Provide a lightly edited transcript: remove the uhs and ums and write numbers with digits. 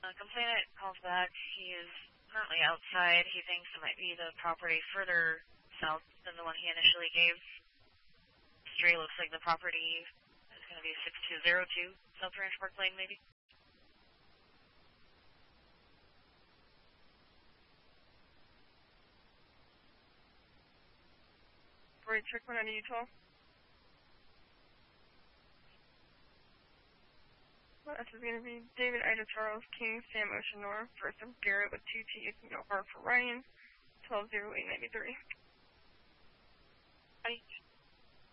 Complainant calls back. He is currently outside. He thinks it might be the property further south than the one he initially gave. Stray looks like the property is going to be 6202 South Ranch Park Lane, maybe. Roy, check one out of Utah. Well, this is going to be David, Ida, Charles, King, Sam, Ocean, Nora, first of Garrett with 2 T's, R for Ryan, 120893. Hi.